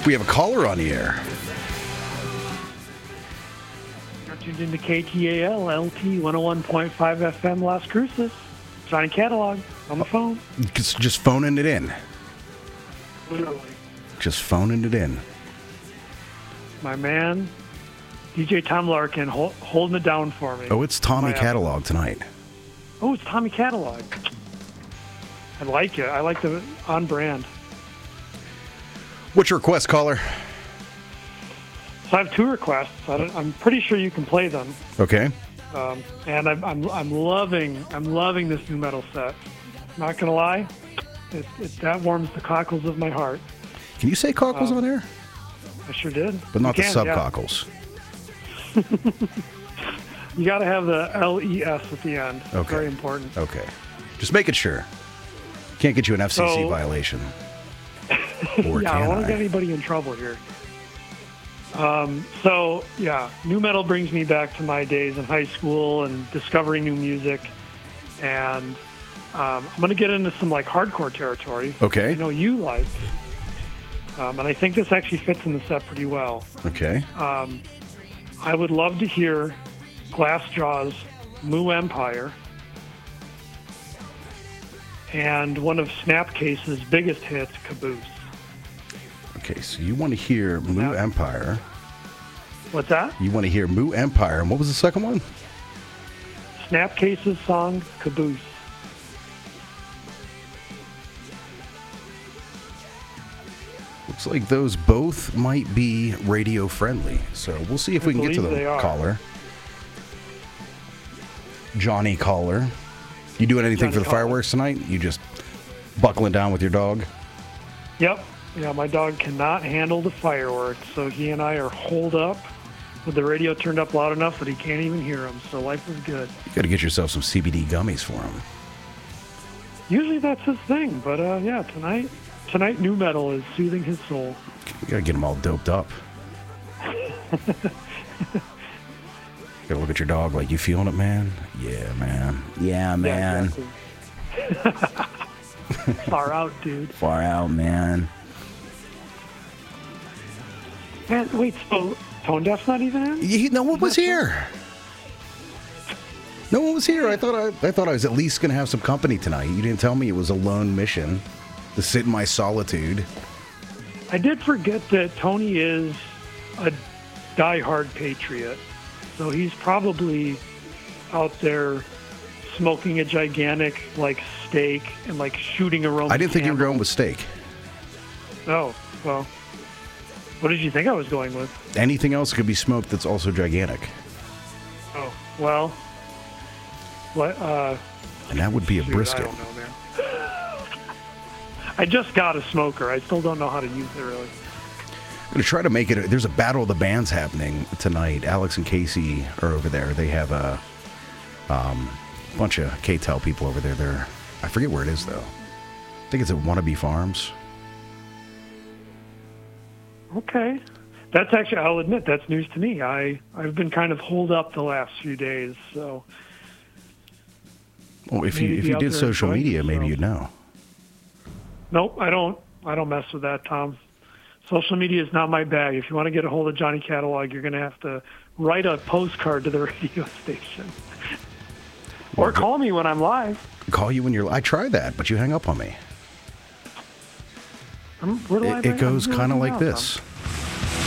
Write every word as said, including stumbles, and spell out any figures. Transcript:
We have a caller on the air. You're tuned into K T A L L T one oh one point five F M Las Cruces. Johnny Catalog on the phone. Just, just phoning it in. Literally. Just phoning it in. My man, D J Tom Larkin, hold, holding it down for me. Oh, it's Tommy My Catalog tonight. Oh, it's Tommy Catalog. I like it. I like the on brand. What's your request, caller? So I have two requests. I don't, I'm pretty sure you can play them. Okay. Um, and I'm, I'm I'm loving I'm loving this new metal set. Not gonna lie, it, it that warms the cockles of my heart. Can you say cockles Um, on there? I sure did. But not You the can, sub yeah. cockles. You got to have the L E S at the end. Okay. Very important. Okay. Just making sure. Can't get you an F C C So- violation. Or yeah, I can don't want to I? get anybody in trouble here. Um, so, yeah, new metal brings me back to my days in high school and discovering new music. And um, I'm going to get into some, like, hardcore territory. Okay. I know you like. Um, and I think this actually fits in the set pretty well. Okay. Um, I would love to hear Glassjaw's Moo Empire and one of Snapcase's biggest hits, Caboose. Okay, so you want to hear Moo Yeah. Empire. What's that? You want to hear Moo Empire. And what was the second one? Snapcase's song, Caboose. Looks like those both might be radio friendly. So we'll see if I we can get to believe they the are. caller. Johnny caller. You doing anything Johnny for the caller. fireworks tonight? You just buckling down with your dog? Yep. Yeah, my dog cannot handle the fireworks, so he and I are holed up with the radio turned up loud enough that he can't even hear them. So life is good. You got to get yourself some C B D gummies for him. Usually that's his thing, but uh, yeah, tonight, tonight new metal is soothing his soul. You got to get him all doped up. Got to look at your dog like, you feeling it, man? Yeah, man. Yeah, man. Yeah, exactly. Far out, dude. Far out, man. Man, wait, so Tone Deaf's not even in? You, no one was here. No one was here. I thought I, I thought I was at least going to have some company tonight. You didn't tell me it was a lone mission to sit in my solitude. I did forget that Tony is a diehard patriot, so he's probably out there smoking a gigantic like steak and like shooting a Roman I didn't think you were candle. going with steak. Oh, well, what did you think I was going with? Anything else could be smoked that's also gigantic. Oh, well, what? Uh, And that would be a shoot, brisket. I don't know, man. I just got a smoker. I still don't know how to use it really. I'm going to try to make it. A, there's a battle of the bands happening tonight. Alex and Casey are over there. They have a um, bunch of K T E L people over there. They're, I forget where it is, though. I think it's at Wannabe Farms. Okay. That's actually, I'll admit, that's news to me. I, I've been kind of holed up the last few days, so. Well, if Maybe you if be you out did there social enjoying media, maybe yourself. you'd know. Nope, I don't. I don't mess with that, Tom. Social media is not my bag. If you want to get a hold of Johnny Catalog, you're going to have to write a postcard to the radio station. Or Well, call me when I'm live. Call you when you're. I tried that, but you hang up on me. I'm, we're live It, right it goes now. I'm kind of doing like it now, this. Tom.